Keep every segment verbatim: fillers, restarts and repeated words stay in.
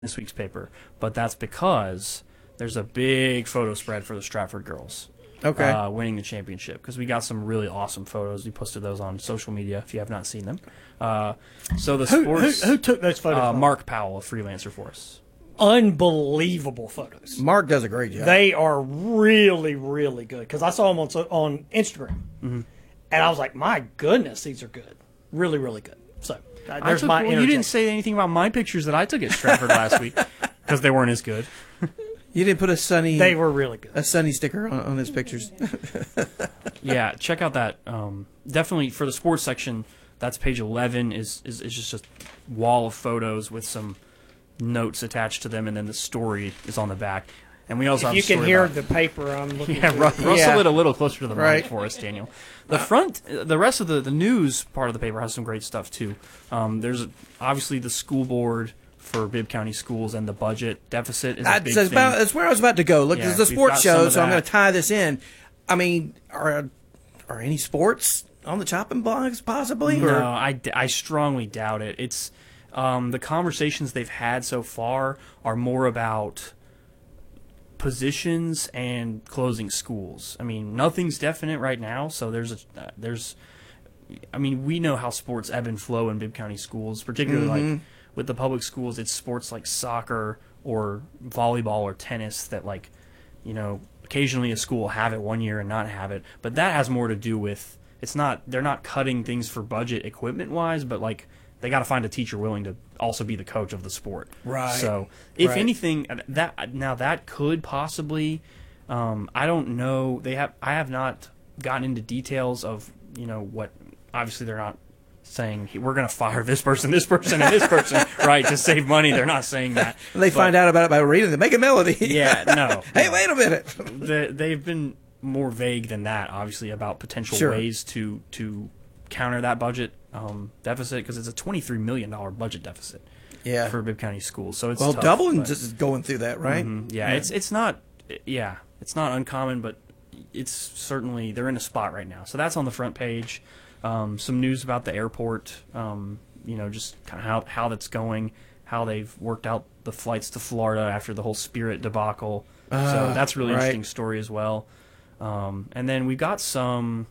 this week's paper, but that's because there's a big photo spread for the Stratford girls. Okay. Uh, winning the championship, because we got some really awesome photos. We posted those on social media if you have not seen them. Uh, so the Who, sports. who, who took those photos? Uh, from? Mark Powell, a freelancer for us. Unbelievable photos. Mark does a great job. They are really, really good. Because I saw them on on Instagram, mm-hmm. and I was like, "My goodness, these are good. Really, really good." So uh, I there's took, my. well, you didn't say anything about my pictures that I took at Stratford last week because they weren't as good. You didn't put a sunny. They were really good. A sunny sticker on, on his pictures. Yeah, check out that. Um, definitely for the sports section. That's page eleven. Is, is is just a wall of photos with some notes attached to them, and then the story is on the back. And we also if have you a story can hear about, the paper, I'm looking. Yeah, at ru- rustle Yeah. it a little closer to the Right. mic for us, Daniel. The front, the rest of the, the news part of the paper has some great stuff too. Um, there's obviously the school board for Bibb County Schools, and the budget deficit is a That's, big that's, thing. about, that's where I was about to go. Look, Yeah, this is a we've sports got some show, of so I'm that. going to tie this in. I mean, are are any sports on the chopping blocks possibly? No, Or- I, d- I strongly doubt it. It's um, the conversations they've had so far are more about positions and closing schools. I mean, nothing's definite right now, so there's a uh, there's. I mean, we know how sports ebb and flow in Bibb County schools, particularly Mm-hmm. like with the public schools. It's sports like soccer or volleyball or tennis that, like, you know, occasionally a school will have it one year and not have it, but that has more to do with it's not they're not cutting things for budget equipment wise, but like they got to find a teacher willing to also be the coach of the sport. Right. So if Right. anything, that now that could possibly, um, I don't know. They have I have not gotten into details of you know what. Obviously, they're not saying we're going to fire this person, this person, and this person, right, to save money. They're not saying that. They But- find out about it by reading the Make a Melody. Yeah, no. Hey, no. wait a minute. The, they've been more vague than that, obviously, about potential Sure. ways to to counter that budget um, deficit, because it's a twenty-three million dollars budget deficit Yeah. for Bibb County schools. So it's Well, tough, Dublin but- just is going through that, right? Mhm. Yeah, it's it's not yeah, it's not uncommon, but it's certainly they're in a spot right now. So that's on the front page. Um, some news about the airport, um, you know, just kind of how how that's going, how they've worked out the flights to Florida after the whole Spirit debacle. so Ah, that's a really right. interesting story as well. Um, and then we got some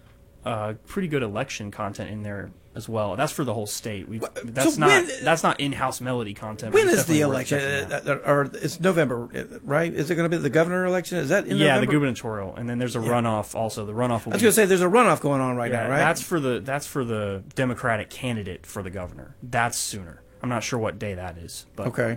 uh, pretty good election content in there as well. That's for the whole state. We've, that's so not when- that's not in-house Melody content. but When it's is the definitely worth election? checking out. Uh, uh, Or it's November, uh, right? Is it going to be the governor election? Is that in Yeah, November? the gubernatorial, and then there's a runoff also. The runoff will I was be going to say there's a runoff going on right yeah, now, right? that's for the that's for the Democratic candidate for the governor. That's sooner. I'm not sure what day that is, but Okay.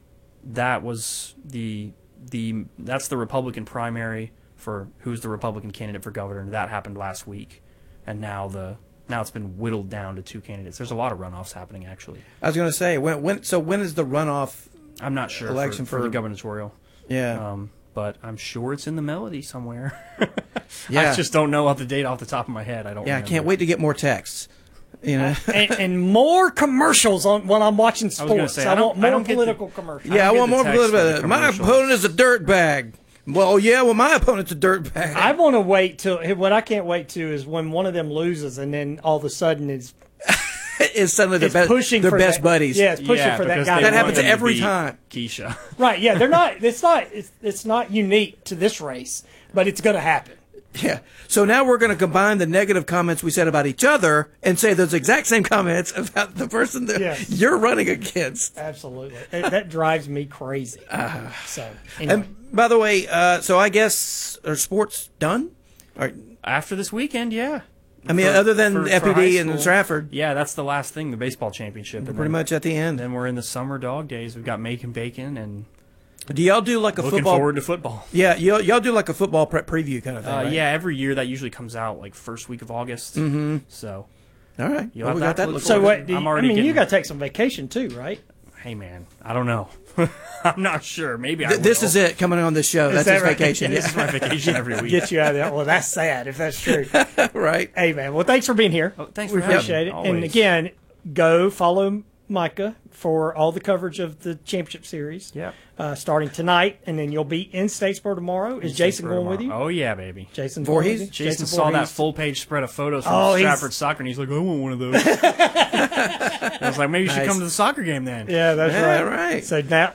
that was the the that's the Republican primary for who's the Republican candidate for governor. And that happened last week, and now the now it's been whittled down to two candidates. There's a lot of runoffs happening actually. I was going to say when when so when is the runoff? I'm not sure Election for, for the for- gubernatorial. Yeah. Um, but I'm sure it's in the Melody somewhere. Yeah. I just don't know off the date off the top of my head. I don't. yeah, I remember. can't wait to get more texts. You know. and, and more commercials on when I'm watching I was gonna sports. say, I, I don't- want more I don't get the- political commercials. Yeah, I get want the more text for the political. My commercials. opponent is a dirtbag. Well, yeah, well, my opponent's a dirtbag. I want to wait till what I can't wait to is when one of them loses, and then all of a sudden is It's suddenly the it's best, pushing their for best that, buddies. Yeah, it's pushing Yeah, for that because guy. they That to want happens win. them to every beat time. Keisha. Right? Yeah, they're not. It's not. It's, it's not unique to this race, but it's going to happen. Yeah. So now we're going to combine the negative comments we said about each other and say those exact same comments about the person that Yes. you're running against. Absolutely, It- that drives me crazy. so, anyway. And by the way, uh, so I guess are sports done? Or, After this weekend, yeah. I mean, For- other than for- F for P D high and school. Stratford, Yeah, that's the last thing, the baseball championship. And pretty then, much at the end. Then we're in the summer dog days. We've got Macon Bacon and Do y'all do like a looking football? forward to football. Yeah, y'all, y'all do like a football prep preview kind of thing. Uh, right? Yeah, every year that usually comes out like first week of August. Mm-hmm. So, All right. You'll Well, have we that got to that. look looked so forward what? to. Do you, I'm I already mean, you getting- got to take some vacation too, right? hey man, I don't know. I'm not sure. Maybe I Th- This will. is it coming on this show. Is That's that his right? vacation. This is my vacation every week. Get you out of there. Well, that's sad if that's true. Yeah. Right. Hey man, well, thanks for being here. Oh, thanks we for having appreciate me. it. And Always. again, go follow Micah for all the coverage of the championship series. Yeah. Uh, starting tonight, and then you'll be in Statesboro tomorrow. Is Jason going with you? Oh yeah, baby. Jason Voorhees? Going with you? Jason, saw Voorhees. that full page spread of photos from Oh, he's- Stratford soccer, and he's like, "I want one of those." I was like, maybe you should Nice. come to the soccer game then. Yeah, that's Yeah, right. right. So now